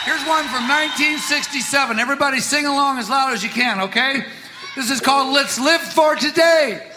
Here's one from 1967. Everybody sing along as loud as you can, okay? This is called Let's Live for Today.